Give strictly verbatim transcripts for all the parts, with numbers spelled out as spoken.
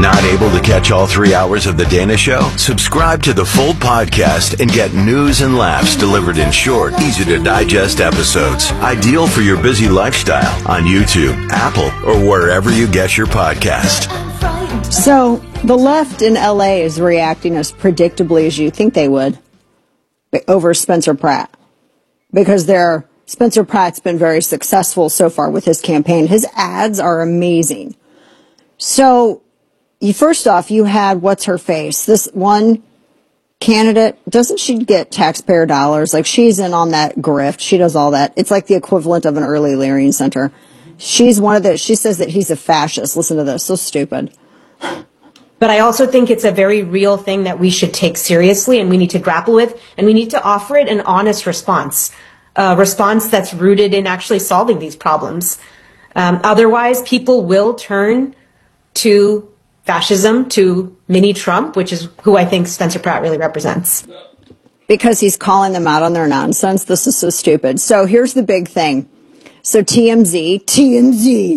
Not able to catch all three hours of The Dana Show? Subscribe to the full podcast and get news and laughs delivered in short, easy-to-digest episodes. Ideal for your busy lifestyle on YouTube, Apple, or wherever you get your podcast. So, the left in L A is reacting as predictably as you think they would over Spencer Pratt. Because they're, Spencer Pratt's been very successful so far with his campaign. His ads are amazing. So, you, first off, you had, what's her face? This one candidate, doesn't she get taxpayer dollars? Like, she's in on that grift. She does all that. It's like the equivalent of an early Learning Center. She's one of the, she says that he's a fascist. Listen to this. So stupid. But I also think it's a very real thing that we should take seriously and we need to grapple with, and we need to offer it an honest response, a response that's rooted in actually solving these problems. Um, otherwise, people will turn to fascism, to mini Trump, which is who I think Spencer Pratt really represents. Because he's calling them out on their nonsense. This is so stupid. So here's the big thing. So T M Z, T M Z,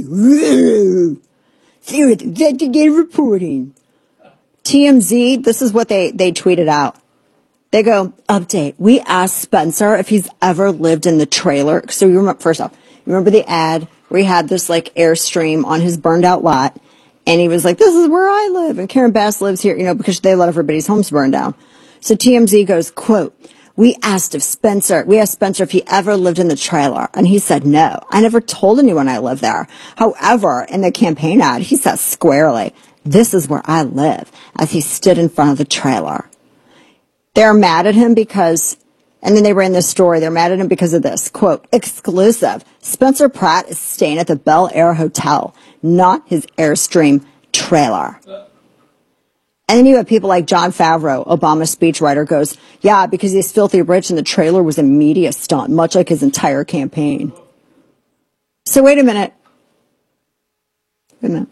investigative reporting. T M Z, this is what they, they tweeted out. They go, update. We asked Spencer if he's ever lived in the trailer. So you remember, first off, you remember the ad where he had this like Airstream on his burned out lot. And he was like, this is where I live. And Karen Bass lives here, you know, because they let everybody's homes burn down. So T M Z goes, quote, we asked if Spencer, we asked Spencer if he ever lived in the trailer. And he said, no, I never told anyone I lived there. However, in the campaign ad, he says squarely, this is where I live, as he stood in front of the trailer. They're mad at him because, and then they ran this story, they're mad at him because of this, quote, exclusive, Spencer Pratt is staying at the Bel Air Hotel, not his Airstream trailer. And then you have people like Jon Favreau, Obama's speechwriter, goes, yeah, because he's filthy rich and the trailer was a media stunt, much like his entire campaign. So wait a minute. Wait a minute.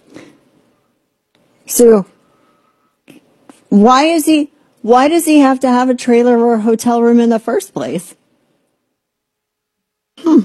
So, why is he, why does he have to have a trailer or a hotel room in the first place? Hmm.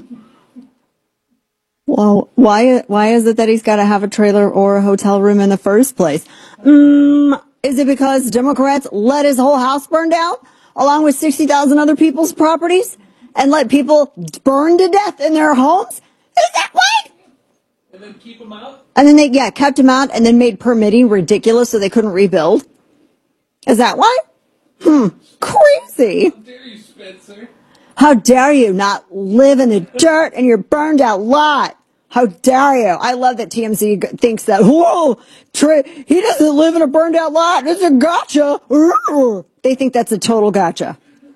Well, why, why is it that he's got to have a trailer or a hotel room in the first place? Mm, is it because Democrats let his whole house burn down along with sixty thousand other people's properties and let people burn to death in their homes? Is that why? And then keep them out? And then they, yeah, kept him out and then made permitting ridiculous so they couldn't rebuild. Is that why? Hmm. Crazy. How dare you, Spencer? How dare you not live in the dirt in your burned out lot? How dare you? I love that T M Z thinks that, whoa, Trey, he doesn't live in a burned out lot. It's a gotcha. They think that's a total gotcha.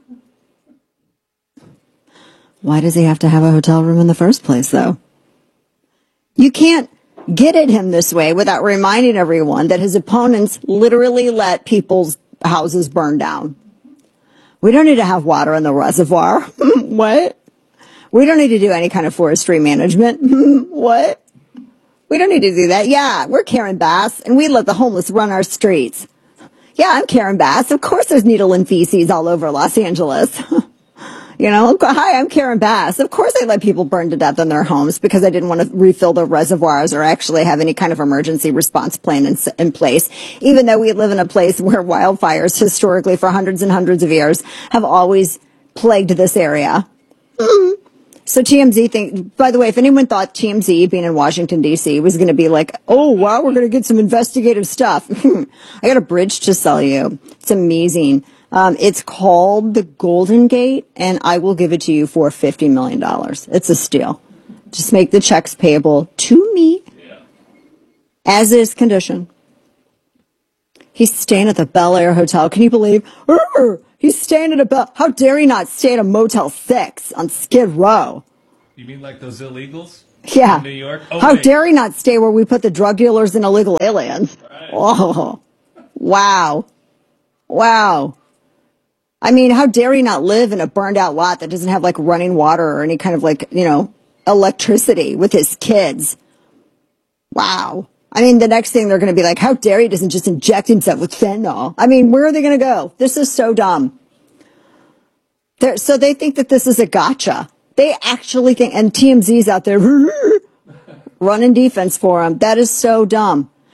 Why does he have to have a hotel room in the first place, though? You can't get at him this way without reminding everyone that his opponents literally let people's houses burn down. We don't need to have water in the reservoir. What? We don't need to do any kind of forestry management. What? We don't need to do that. Yeah, we're Karen Bass, and we let the homeless run our streets. Yeah, I'm Karen Bass. Of course there's needle and feces all over Los Angeles. You know, hi, I'm Karen Bass. Of course I let people burn to death in their homes because I didn't want to refill the reservoirs or actually have any kind of emergency response plan in, in place, even though we live in a place where wildfires historically for hundreds and hundreds of years have always plagued this area. Mm-hmm. So T M Z think, by the way, if anyone thought T M Z being in Washington, D C was going to be like, oh, wow, we're going to get some investigative stuff. I got a bridge to sell you. It's amazing. Um, it's called the Golden Gate, and I will give it to you for fifty million dollars. It's a steal. Just make the checks payable to me, yeah, as is condition. He's staying at the Bel Air Hotel. Can you believe? He's staying at a Bel. How dare he not stay at a Motel six on Skid Row? You mean like those illegals? Yeah. In New York? Oh, How wait. dare he not stay where we put the drug dealers and illegal aliens? Right. Oh, wow. Wow. I mean, how dare he not live in a burned out lot that doesn't have like running water or any kind of like, you know, electricity with his kids? Wow. I mean, the next thing they're going to be like, how dare he doesn't just inject himself with fentanyl? I mean, where are they going to go? This is so dumb. They're, so they think that this is a gotcha. They actually think, and T M Z's out there running defense for him. That is so dumb.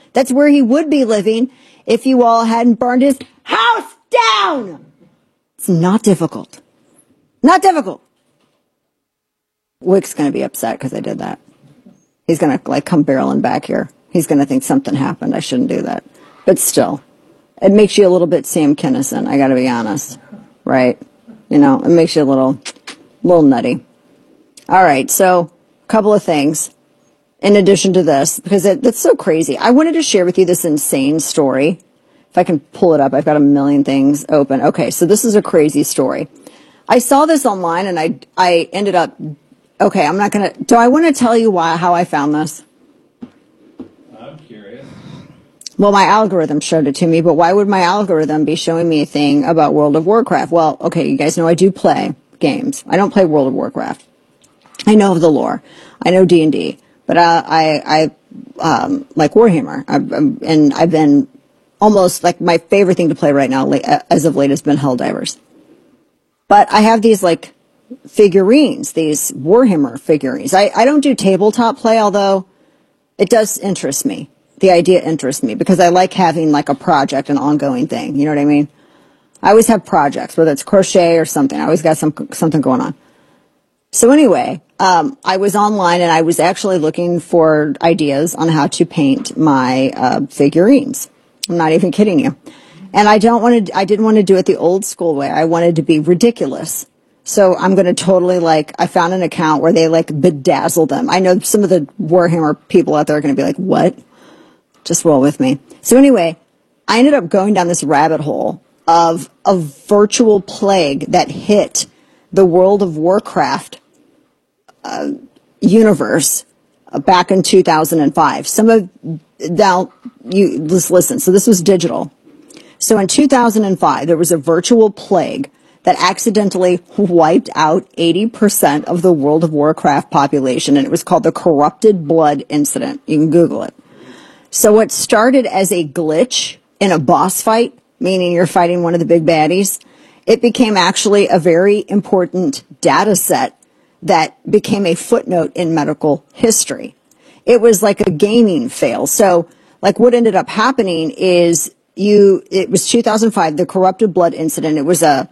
That's where he would be living if you all hadn't burned his house down. It's not difficult. Not difficult. Wick's going to be upset because I did that. He's going to like come barreling back here. He's going to think something happened. I shouldn't do that. But still, it makes you a little bit Sam Kinison. I got to be honest. Right? You know, it makes you a little, little nutty. All right. So a couple of things in addition to this, because it, it's so crazy. I wanted to share with you this insane story. If I can pull it up, I've got a million things open. Okay. So this is a crazy story. I saw this online and I, I ended up, okay, I'm not going to, do I want to tell you why, how I found this? I'm curious. Well, my algorithm showed it to me, but why would my algorithm be showing me a thing about World of Warcraft? Well, okay, you guys know I do play games. I don't play World of Warcraft. I know of the lore. I know D and D, but uh, I, I, um, like Warhammer. I've, um, and I've been almost like my favorite thing to play right now, as of late, has been Helldivers. But I have these like figurines, these Warhammer figurines. I, I don't do tabletop play, although it does interest me. The idea interests me because I like having like a project, an ongoing thing. You know what I mean? I always have projects, whether it's crochet or something. I always got some something going on. So anyway, um, I was online and I was actually looking for ideas on how to paint my uh, figurines. I'm not even kidding you. And I don't want to, I didn't want to do it the old school way. I wanted to be ridiculous. So I'm going to totally like, I found an account where they like bedazzle them. I know some of the Warhammer people out there are going to be like, what? Just roll with me. So anyway, I ended up going down this rabbit hole of a virtual plague that hit the World of Warcraft uh, universe uh, back in two thousand five. Some of, now, you, just listen, so this was digital. So in two thousand five, there was a virtual plague that accidentally wiped out eighty percent of the World of Warcraft population, and it was called the Corrupted Blood Incident. You can Google it. So what started as a glitch in a boss fight, meaning you're fighting one of the big baddies, it became actually a very important data set that became a footnote in medical history. It was like a gaming fail. So like what ended up happening is you, it was two thousand five, the Corrupted Blood Incident. It was a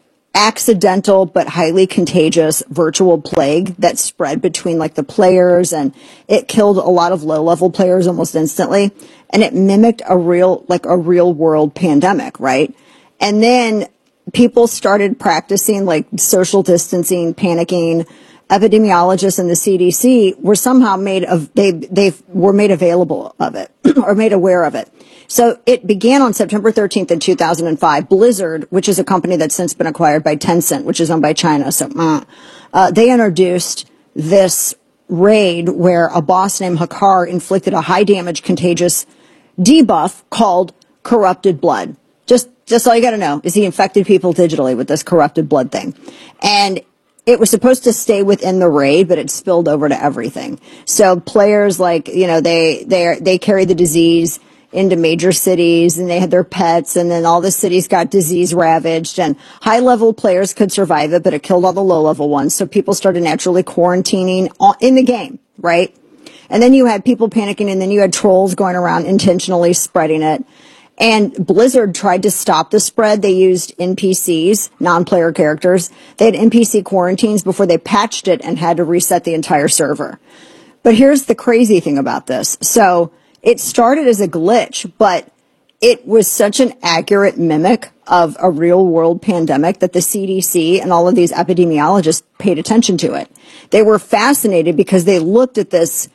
accidental but highly contagious virtual plague that spread between like the players, and it killed a lot of low level players almost instantly, and it mimicked a real like a real world pandemic, right? And then people started practicing like social distancing, panicking. Epidemiologists and the C D C were somehow made of, they, they were made available of it or made aware of it. So it began on September thirteenth in two thousand five. Blizzard, which is a company that's since been acquired by Tencent, which is owned by China. So, uh, uh, they introduced this raid where a boss named Hakar inflicted a high damage contagious debuff called Corrupted Blood. Just, just all you gotta know is he infected people digitally with this Corrupted Blood thing. And it was supposed to stay within the raid, but it spilled over to everything. So players like, you know, they, they, they carry the disease into major cities, and they had their pets, and then all the cities got disease ravaged, and high level players could survive it, but it killed all the low level ones. So people started naturally quarantining in the game, right? And then you had people panicking, and then you had trolls going around intentionally spreading it. And Blizzard tried to stop the spread. They used N P Cs, non-player characters. They had N P C quarantines before they patched it and had to reset the entire server. But here's the crazy thing about this. So it started as a glitch, but it was such an accurate mimic of a real world pandemic that the C D C and all of these epidemiologists paid attention to it. They were fascinated because they looked at this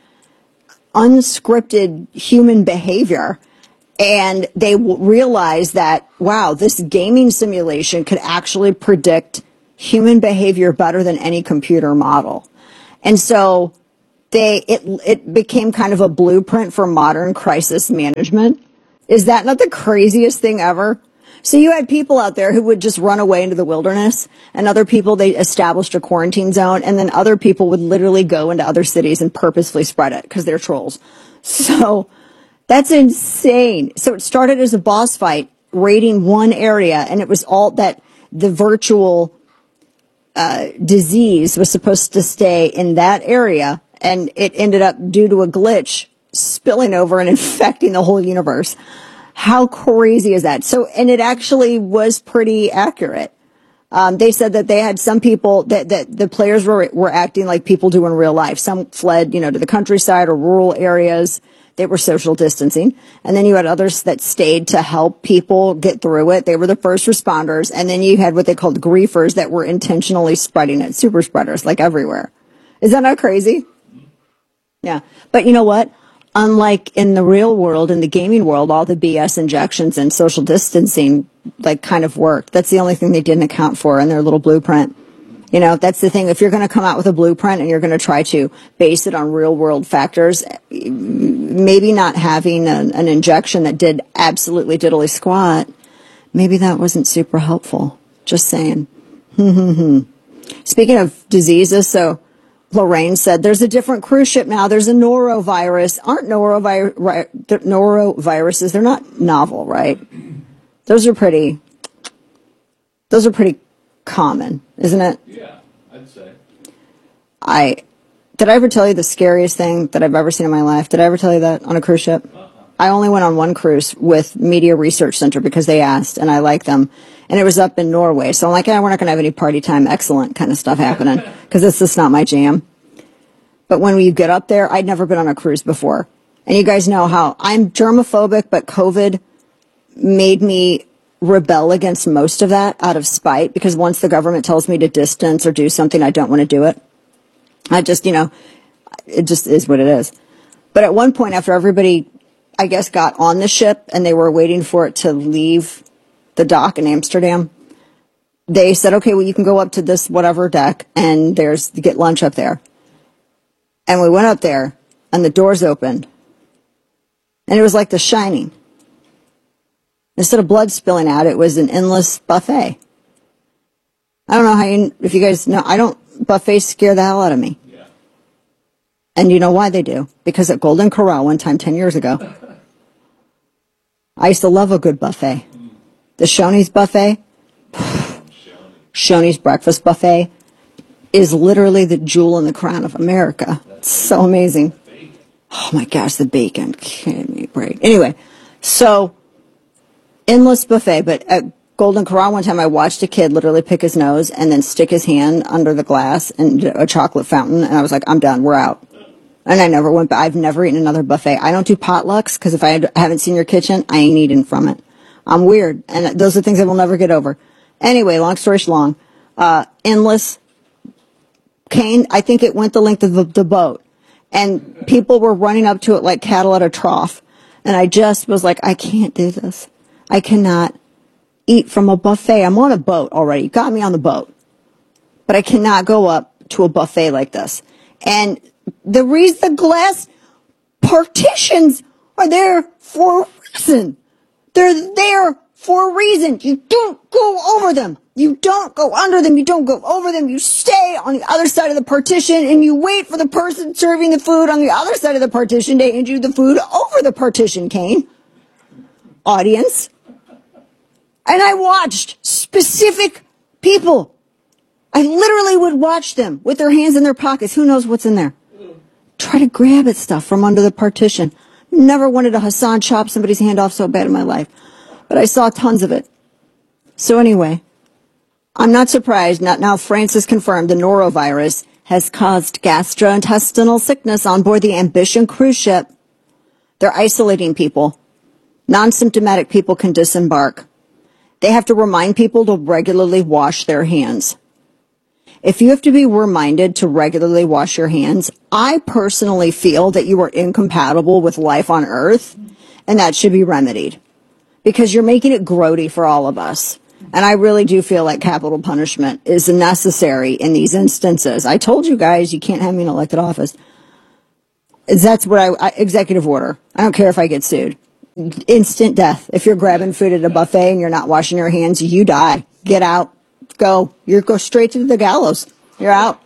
unscripted human behavior, and they realized that, wow, this gaming simulation could actually predict human behavior better than any computer model. And so they, it, it became kind of a blueprint for modern crisis management. Is that not the craziest thing ever? So you had people out there who would just run away into the wilderness, and other people, they established a quarantine zone, and then other people would literally go into other cities and purposefully spread it because they're trolls. So that's insane. So it started as a boss fight, raiding one area, and it was all that the virtual uh, disease was supposed to stay in that area, and it ended up, due to a glitch, spilling over and infecting the whole universe. How crazy is that? So, and it actually was pretty accurate. Um, they said that they had some people that, that the players were, were acting like people do in real life. Some fled, you know, to the countryside or rural areas. They were social distancing. And then you had others that stayed to help people get through it. They were the first responders. And then you had what they called griefers that were intentionally spreading it. Super spreaders, like everywhere. Is that not crazy? Yeah. But you know what? Unlike in the real world, in the gaming world, all the B S injections and social distancing, like, kind of worked. That's the only thing they didn't account for in their little blueprint. You know, that's the thing. If you're going to come out with a blueprint and you're going to try to base it on real world factors, maybe not having an, an injection that did absolutely diddly squat, maybe that wasn't super helpful. Just saying. Speaking of diseases, so Lorraine said, there's a different cruise ship now. There's a norovirus. Aren't norovir- noroviruses, they're not novel, right? Those are pretty, those are pretty common, isn't it? Yeah, I'd say. I, did I ever tell you the scariest thing that I've ever seen in my life? Did I ever tell you that on a cruise ship? Uh-huh. I only went on one cruise with Media Research Center because they asked, and I like them. And it was up in Norway. So I'm like, yeah, we're not going to have any party time, excellent kind of stuff happening because it's just not my jam. But when we get up there, I'd never been on a cruise before. And you guys know how I'm germophobic, but COVID made me rebel against most of that out of spite, because once the government tells me to distance or do something, I don't want to do it. I just, you know, it just is what it is. But at one point, after everybody, I guess, got on the ship and they were waiting for it to leave the dock in Amsterdam, they said, okay, well, you can go up to this whatever deck and there's, get lunch up there. And we went up there and the doors opened and it was like The Shining. Instead of blood spilling out, it was an endless buffet. I don't know how you, if you guys know, I don't, buffets scare the hell out of me. Yeah. And you know why they do? Because at Golden Corral one time, ten years ago, I used to love a good buffet. Mm. The Shoney's buffet, Shoney's breakfast buffet, is literally the jewel in the crown of America. It's so amazing. Oh my gosh, the bacon. Give me a break. Anyway, so endless buffet, but at Golden Corral one time I watched a kid literally pick his nose and then stick his hand under the glass and a chocolate fountain, and I was like, I'm done, we're out. And I never went back. I've never eaten another buffet. I don't do potlucks because if I haven't seen your kitchen, I ain't eating from it. I'm weird, and those are things I will never get over. Anyway, long story long, uh, endless. Kane, I think it went the length of the, the boat, and people were running up to it like cattle at a trough, and I just was like, I can't do this. I cannot eat from a buffet. I'm on a boat already. You got me on the boat. But I cannot go up to a buffet like this. And the reason, the glass partitions are there for a reason. They're there for a reason. You don't go over them. You don't go under them. You don't go over them. You stay on the other side of the partition and you wait for the person serving the food on the other side of the partition to hand you the food over the partition, Kane. Audience. And I watched specific people. I literally would watch them with their hands in their pockets. Who knows what's in there? Try to grab at stuff from under the partition. Never wanted to Hassan chop somebody's hand off so bad in my life. But I saw tons of it. So anyway, I'm not surprised. Not now Francis confirmed the norovirus has caused gastrointestinal sickness on board the Ambition cruise ship. They're isolating people. Non-symptomatic people can disembark. They have to remind people to regularly wash their hands. If you have to be reminded to regularly wash your hands, I personally feel that you are incompatible with life on Earth, and that should be remedied. Because you're making it grody for all of us. And I really do feel like capital punishment is necessary in these instances. I told you guys you can't have me in elected office. That's what I, I executive order. I don't care if I get sued. Instant death. If you're grabbing food at a buffet and you're not washing your hands, you die. Get out. Go. You go straight to the gallows. You're out.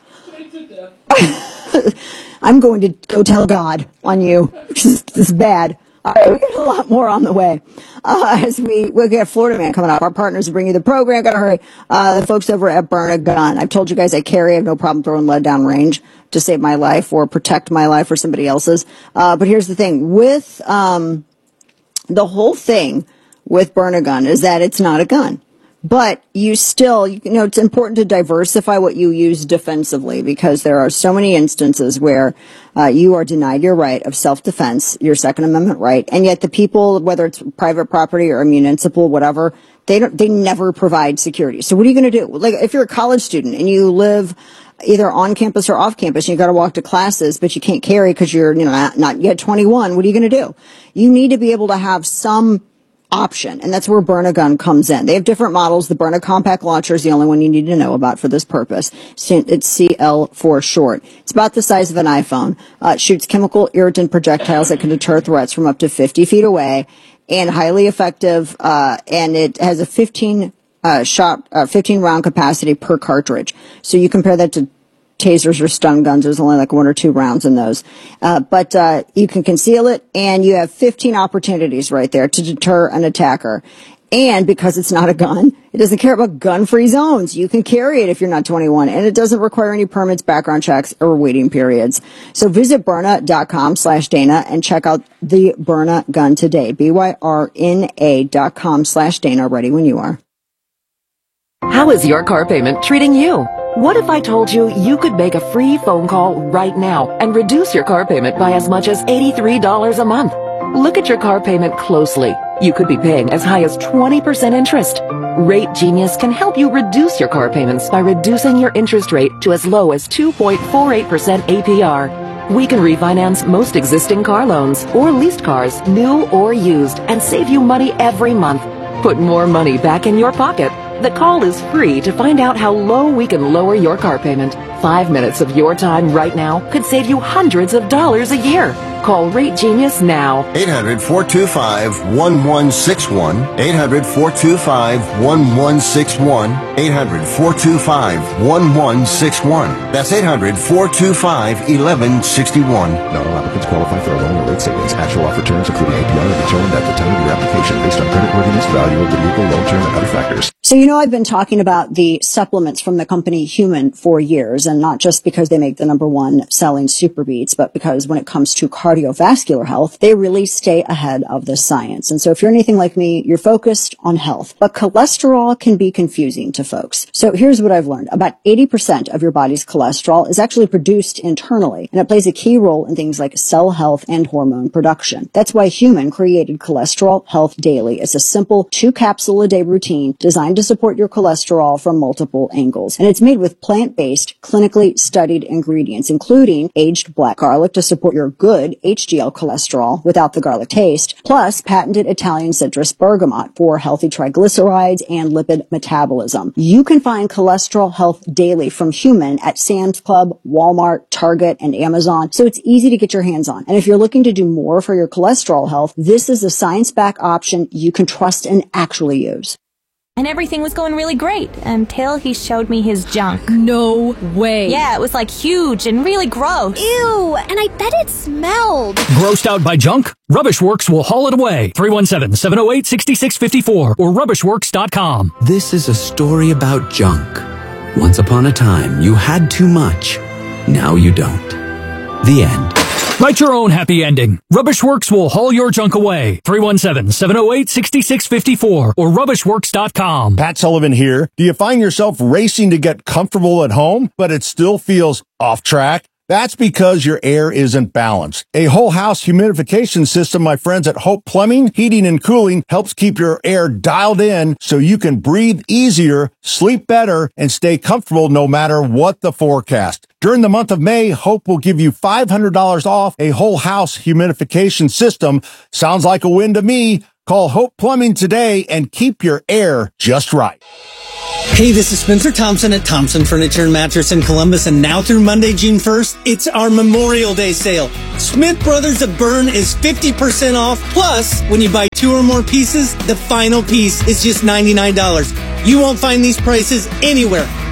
I'm going to go tell God on you. This is bad. All right, we got a lot more on the way. uh, as we, we get Florida Man coming up. Our partners bring you the program. Gotta hurry. Uh, the folks over at Burn a Gun. I've told you guys I carry. I have no problem throwing lead down range to save my life or protect my life or somebody else's. Uh, but here's the thing with, um, the whole thing with Burn a Gun is that it's not a gun. But you still, you know, it's important to diversify what you use defensively because there are so many instances where uh, you are denied your right of self-defense, your Second Amendment right, and yet the people, whether it's private property or municipal, whatever, they don't, they never provide security. So what are you going to do? Like, if you're a college student and you live either on campus or off campus, and you got to walk to classes, but you can't carry because you're, you know, not, not yet twenty-one, what are you going to do? You need to be able to have some option, and that's where Burn a Gun comes in. They have different models. The Burn a Compact Launcher is the only one you need to know about for this purpose. It's C L for short. It's about the size of an iPhone. Uh, it shoots chemical irritant projectiles that can deter threats from up to fifty feet away, and highly effective. Uh, and it has a fifteen uh, shot, uh, fifteen round capacity per cartridge. So you compare that to tasers or stun guns. There's only like one or two rounds in those. Uh, but, uh, you can conceal it and you have fifteen opportunities right there to deter an attacker. And because it's not a gun, it doesn't care about gun-free zones. You can carry it if you're not twenty-one, and it doesn't require any permits, background checks, or waiting periods. So visit Byrna.com slash Dana and check out the Byrna gun today. B Y R N A dot com slash Dana. Ready when you are. How is your car payment treating you? What if I told you you could make a free phone call right now and reduce your car payment by as much as eighty-three dollars a month? Look at your car payment closely. You could be paying as high as twenty percent interest. Rate Genius can help you reduce your car payments by reducing your interest rate to as low as two point four eight percent A P R. We can refinance most existing car loans or leased cars, new or used, and save you money every month. Put more money back in your pocket. The call is free to find out how low we can lower your car payment. Five minutes of your time right now could save you hundreds of dollars a year. Call Rate Genius now. eight hundred, four two five, one one six one. eight hundred, four two five, one one six one. eight hundred, four two five, one one six one. That's eight hundred, four two five, one one six one. Not all applicants qualify for a loan or rate savings. Actual offer terms, including A P R, are determined at the time of your application based on creditworthiness, value of the vehicle, loan term, and other factors. So, you know, I've been talking about the supplements from the company Human for years, and not just because they make the number one selling Super Beats, but because when it comes to cardiovascular health, they really stay ahead of the science. And so if you're anything like me, you're focused on health, but cholesterol can be confusing to folks. So here's what I've learned. About eighty percent of your body's cholesterol is actually produced internally, and it plays a key role in things like cell health and hormone production. That's why Human created Cholesterol Health Daily. It's a simple two capsule a day routine designed to support your cholesterol from multiple angles. And it's made with plant-based, clinically studied ingredients, including aged black garlic to support your good H D L cholesterol without the garlic taste, plus patented Italian citrus bergamot for healthy triglycerides and lipid metabolism. You can find Cholesterol Health Daily from Human at Sam's Club, Walmart, Target, and Amazon, so it's easy to get your hands on. And if you're looking to do more for your cholesterol health, this is a science-backed option you can trust and actually use. And everything was going really great until he showed me his junk. No way. Yeah, it was like huge and really gross. Ew, and I bet it smelled. Grossed out by junk? Rubbish Works will haul it away. three one seven, seven oh eight, six six five four or rubbish works dot com. This is a story about junk. Once upon a time, you had too much. Now you don't. The end. Write your own happy ending. Rubbish Works will haul your junk away. three one seven, seven oh eight, six six five four or rubbish works dot com. Pat Sullivan here. Do you find yourself racing to get comfortable at home, but it still feels off track? That's because your air isn't balanced. A whole house humidification system, my friends at Hope Plumbing, Heating and Cooling, helps keep your air dialed in so you can breathe easier, sleep better, and stay comfortable no matter what the forecast. During the month of May, Hope will give you five hundred dollars off a whole house humidification system. Sounds like a win to me. Call Hope Plumbing today and keep your air just right. Hey, this is Spencer Thompson at Thompson Furniture and Mattress in Columbus, and now through Monday, June first, it's our Memorial Day sale. Smith Brothers of Bern is fifty percent off, plus, when you buy two or more pieces, the final piece is just ninety-nine dollars. You won't find these prices anywhere.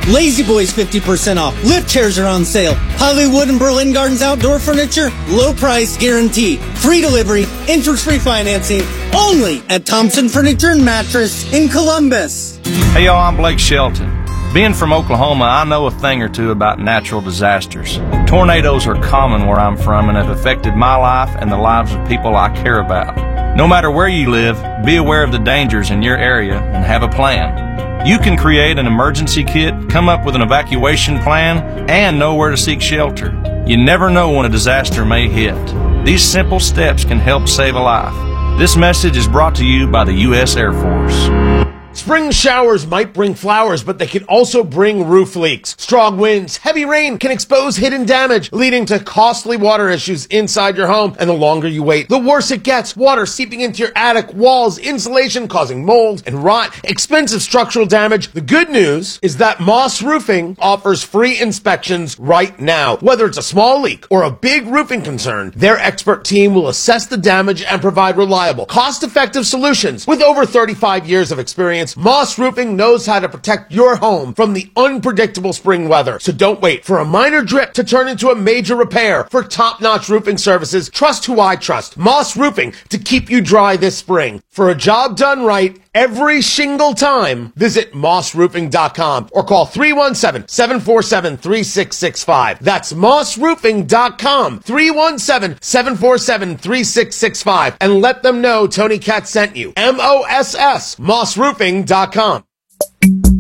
Lazy Boy's fifty percent off. Lift chairs are on sale. Hollywood and Berlin Gardens outdoor furniture, low price guarantee. Free delivery, interest-free financing, only at Thompson Furniture and Mattress in Columbus. Hey y'all, I'm Blake Shelton. Being from Oklahoma, I know a thing or two about natural disasters. Tornadoes are common where I'm from and have affected my life and the lives of people I care about. No matter where you live, be aware of the dangers in your area and have a plan. You can create an emergency kit, come up with an evacuation plan, and know where to seek shelter. You never know when a disaster may hit. These simple steps can help save a life. This message is brought to you by the U S Air Force. Spring showers might bring flowers, but they can also bring roof leaks. Strong winds, heavy rain can expose hidden damage, leading to costly water issues inside your home. And the longer you wait, the worse it gets. Water seeping into your attic, walls, insulation, causing mold and rot, expensive structural damage. The good news is that Moss Roofing offers free inspections right now. Whether it's a small leak or a big roofing concern, their expert team will assess the damage and provide reliable, cost-effective solutions. With over thirty-five years of experience, Moss Roofing knows how to protect your home from the unpredictable spring weather. So don't wait for a minor drip to turn into a major repair. For top-notch roofing services, trust who I trust. Moss Roofing, to keep you dry this spring. For a job done right every single time, visit moss roofing dot com or call three one seven, seven four seven, three six six five. That's moss roofing dot com, three one seven, seven four seven, three six six five. And let them know Tony Katz sent you. M O S S, moss roofing dot com.